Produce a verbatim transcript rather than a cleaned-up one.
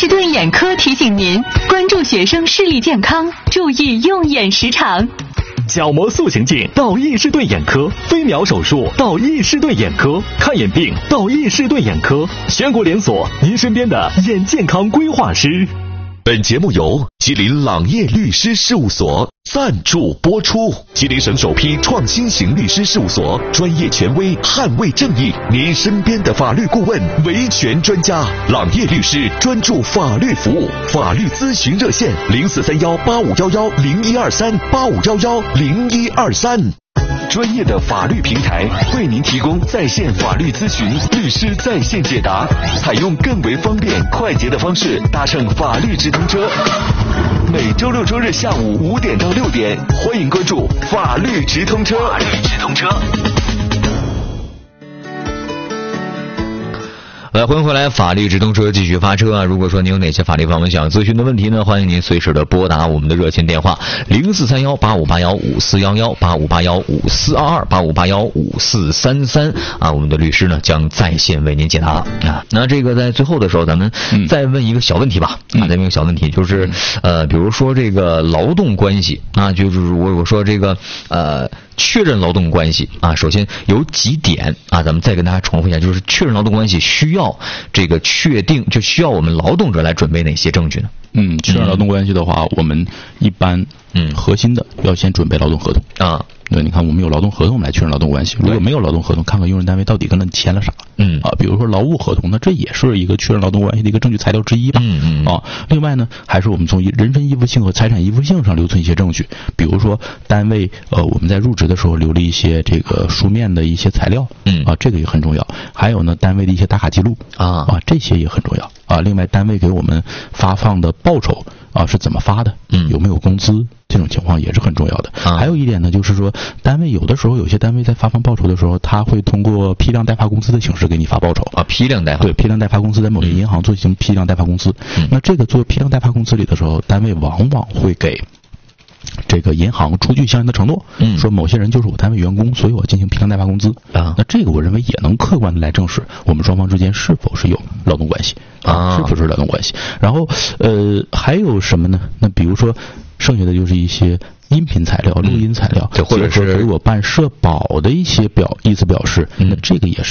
士顿眼科提醒您关注学生视力健康，注意用眼时长。 角膜塑形镜到易士顿眼科，飞秒手术到易士顿眼科，看眼病到易士顿眼科，全国连锁，您身边的眼健康规划师。 本节目由吉林朗业律师事务所赞助播出。吉林省首批创新型律师事务所，专业权威，捍卫正义，您身边的法律顾问，维权专家。朗业律师专注法律服务，法律咨询热线零四三幺八五幺幺零一二三八五幺幺零一二三。专业的法律平台为您提供在线法律咨询、律师在线解答，采用更为方便快捷的方式搭乘法律直通车。每周六周日下午五点到六点，欢迎关注法律直通车。法律直通车。 来，欢迎回来，法律直通车继续发车啊！如果说您有哪些法律方面想咨询的问题呢，欢迎您随时的拨打我们的热线电话零四三幺八五八幺五四幺幺八五八幺五四二二八五八幺五四三三啊，我们的律师呢将在线为您解答啊。那这个在最后的时候，咱们再问一个小问题吧、嗯、啊，再问一个小问题，就是呃，比如说这个劳动关系啊，就是我我说这个呃。确认劳动关系啊，首先有几点啊，咱们再跟大家重复一下，就是确认劳动关系需要这个确定，就需要我们劳动者来准备哪些证据呢？ 嗯，确认劳动关系的话，我们一般嗯核心的要先准备劳动合同啊。对，你看我们有劳动合同来确认劳动关系，如果没有劳动合同，看看用人单位到底跟他签了啥。嗯啊，比如说劳务合同，那这也是一个确认劳动关系的一个证据材料之一吧。嗯嗯啊，另外呢，还是我们从人身依附性和财产依附性上留存一些证据，比如说单位呃我们在入职的时候留了一些这个书面的一些材料，嗯啊，这个也很重要。还有呢，单位的一些打卡记录啊啊，这些也很重要啊。另外，单位给我们发放的报酬啊是怎么发的？嗯，有没有工资？这种情况也是很重要的。啊、还有一点呢，就是说，单位有的时候有些单位在发放报酬的时候，他会通过批量代发工资的形式给你发报酬啊。批量代发对批量代发工资，在某些银行进行批量代发工资。嗯、那这个做批量代发工资里的时候，单位往往会给这个银行出具相应的承诺，嗯，说某些人就是我单位员工，所以我进行批量代发工资啊。那这个我认为也能客观的来证实我们双方之间是否是有劳动关系啊，是否是劳动关系。然后呃还有什么呢？那比如说剩下的就是一些音频材料、录音材料， 对、嗯，或者是给我办社保的一些表意思表示，嗯、那这个也是